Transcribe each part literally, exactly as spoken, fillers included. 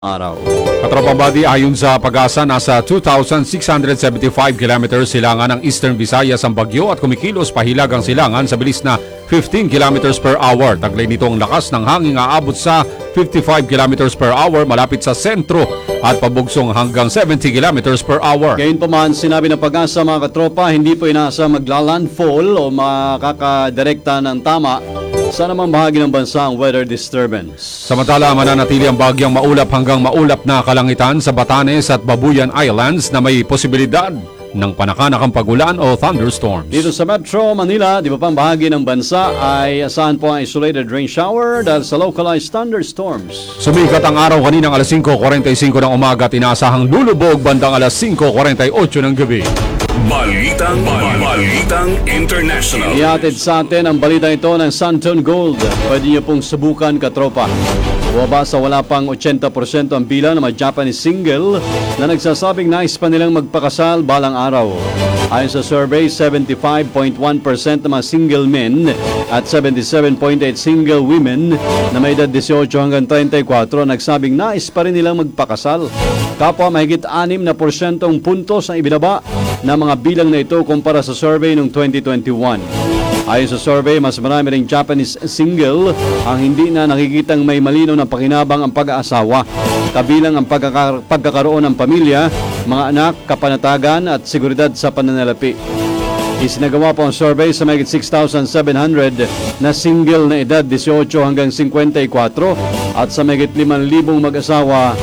araw. Katropang body, ayon sa Pag-asa, nasa two thousand six hundred seventy-five kilometers silangan ng Eastern Visayas ang bagyo at kumikilos pahilag ang silangan sa bilis na fifteen kilometers per hour. Taglay nito ang lakas ng hangin aabot sa fifty-five kilometers per hour malapit sa sentro at pabugsong hanggang seventy kilometers per hour. Gayunpaman, sinabi ng Pag-asa mga katropa, hindi po inaasa maglalandfall o makakadirekta ng tama sa namang bahagi ng bansa ang weather disturbance. Samantala, mananatili ang bagyang maulap hanggang maulap na kalangitan sa Batanes at Babuyan Islands na may posibilidad ng panakanakang pagulan o thunderstorms. Dito sa Metro Manila, di ba pang bahagi ng bansa ay asahan po ang isolated rain shower dahil sa localized thunderstorms. Sumikat ang araw kaninang alas five forty-five ng umaga at inaasahang lulubog bandang alas five forty-eight ng gabi. Balitang, Balitang International. Ihatid sa atin ang balita ito ng Santon Gold. Pwede niyo pong subukan, katropa. Bumaba sa wala pang eighty percent ang bilang ng mga Japanese single na nagsasabing nais pa nilang magpakasal balang araw. Ayon sa survey, seventy-five point one percent ng mga single men at seventy-seven point eight single women na may edad eighteen hanggang thirty-four nagsabing nais pa rin nilang magpakasal. Kapwa mahigit six na porsyentong puntos ang ibinaba na mga bilang na ito kumpara sa survey noong twenty twenty-one. Ayon sa survey, mas marami ring Japanese single ang hindi na nakikitang may malinaw na pakinabang ang pag-aasawa. Kabilang ang pagkaka- pagkakaroon ng pamilya, mga anak, kapanatagan at seguridad sa pananalapi. Isinagawa po ang survey sa mahigit six thousand seven hundred na single na edad eighteen hanggang fifty-four at sa mahigit five thousand mag-asawa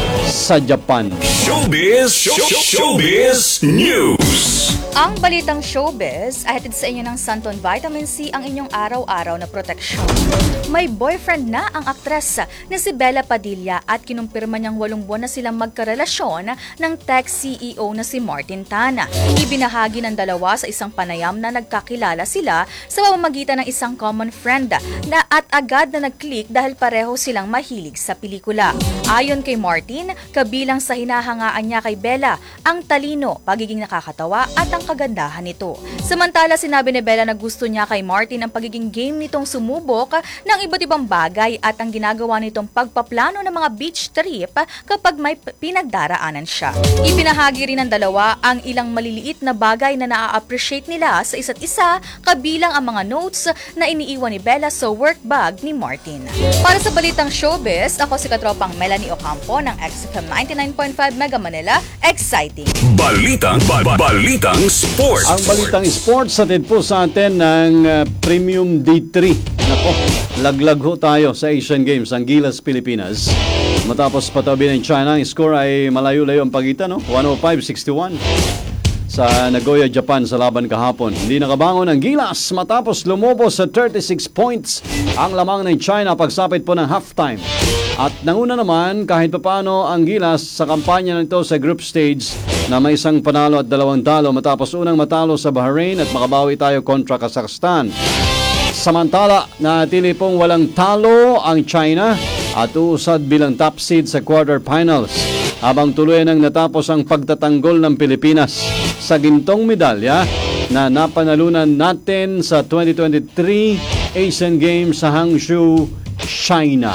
sa Japan. Showbiz, show, Showbiz News. Ang balitang showbiz ay hatid sa inyo ng Santon Vitamin C, ang inyong araw-araw na proteksyon. May boyfriend na ang aktres na si Bella Padilla at kinumpirma niyang walong buwan na silang magkarelasyon ng tech C E O na si Martin Tan. Ibinahagi ng dalawa sa isang panayam na nagkakilala sila sa pamamagitan ng isang common friend na at agad na nag-click dahil pareho silang mahilig sa pelikula. Ayon kay Martin, kabilang sa hinahangaan niya kay Bella ang talino, pagiging nakakatawa at ang kagandahan nito. Samantala, sinabi ni Bella na gusto niya kay Martin ang pagiging game nitong sumubok ng iba't ibang bagay at ang ginagawa nitong pagpaplano ng mga beach trip kapag may pinagdaraanan siya. Ipinahagi rin ng dalawa ang ilang maliliit na bagay na naa-appreciate nila sa isa't isa, kabilang ang mga notes na iniiwan ni Bella sa work bag ni Martin. Para sa balitang showbiz, ako si katropang Melanie Ocampo ng X F M ninety-nine point five Mega Manila. Exciting! Balitang, ba- Balitang Sports. Ang balitang sports hatid po sa atin ng uh, Premium Day three. Nako, laglag ho tayo sa Asian Games, ang Gilas, Pilipinas. Matapos patabi ng China, ang score ay malayo-layo ang pagitan, no? one oh five sixty-one. Sa Nagoya, Japan sa laban kahapon. Hindi nakabangon ang Gilas matapos lumobo sa thirty-six points ang lamang ng China pagsapit po ng halftime. At nanguna naman kahit papaano ang Gilas sa kampanya nito sa group stage na may isang panalo at dalawang talo matapos unang matalo sa Bahrain at makabawi tayo kontra Kazakhstan. Samantala, natili pong walang talo ang China at uusad bilang top seed sa quarterfinals habang tuloy nang natapos ang pagtatanggol ng Pilipinas sa gintong medalya na napanalunan natin sa twenty twenty-three Asian Games sa Hangzhou, China.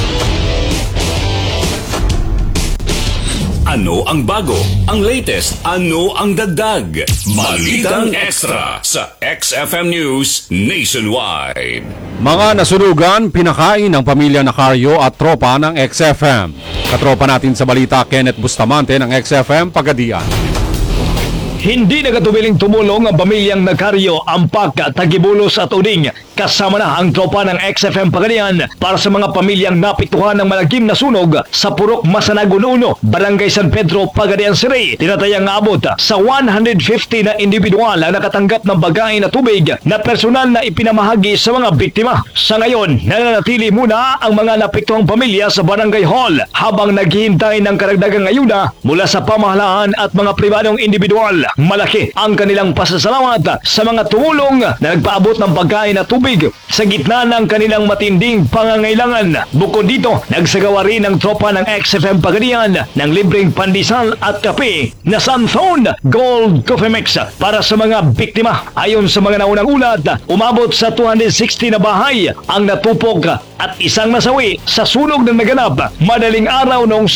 Ano ang bago? Ang latest? Ano ang dagdag? Balitang Extra sa X F M News Nationwide. Mga nasunugan, pinakain ng pamilya Nacaryo at tropa ng X F M. Katropa natin sa balita, Kenneth Bustamante ng X F M Pagadian. Hindi nagatubiling tumulong ang pamilyang Nacaryo, Ampak, Tagibulos at Uding. Kasama na ang tropa ng X F M Pagadian para sa mga pamilyang napituhan ng malagim na sunog sa Purok Masanagon uno, Barangay San Pedro, Pagadian City. Tinatayang abot sa one hundred fifty na individual ang nakatanggap ng bagay na tubig na personal na ipinamahagi sa mga biktima. Sa ngayon, nananatili muna ang mga napituhang pamilya sa Barangay Hall habang naghihintay ng karagdagang ayuda mula sa pamahalaan at mga pribadong individual. Malaki ang kanilang pasasalamat sa mga tumulong na nagpaabot ng bagay na tubig tubig sa gitna ng kanilang matinding pangangailangan. Bukod dito, nagsagawa rin ng tropa ng X F M Pagadian ng libreng pandesal at kape na Santon Gold Coffee Mix para sa mga biktima. Ayon sa mga naunang ulat, umabot sa two hundred sixty na bahay ang natupok at isang nasawi sa sunog na naganap madaling araw noong